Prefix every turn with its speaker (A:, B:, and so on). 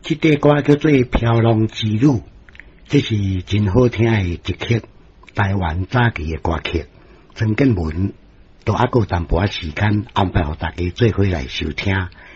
A: 这首歌叫做《飘浪之旅》，这是真好听的一曲台湾早期的歌曲。曾建文都还有淡薄仔时间安排，互大家做伙来收听。